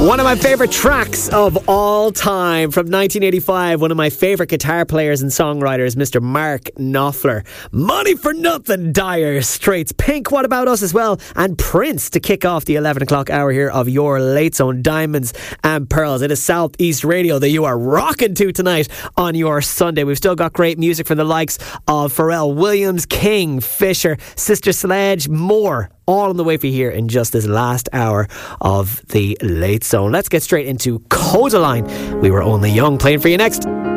One of my favourite tracks of all time from 1985. One of my favourite guitar players and songwriters, Mr. Mark Knopfler. Money for Nothing, Dire Straits. Pink, What About Us as well. And Prince to kick off the 11 o'clock hour here of your Late Zone Diamonds and Pearls. It is South East Radio that you are rocking to tonight on your Sunday. We've still got great music from the likes of Pharrell Williams, King, Fisher, Sister Sledge, more. All on the way for you here in just this last hour of the Late Zone. Let's get straight into Codaline. We Were Only Young, playing for you next.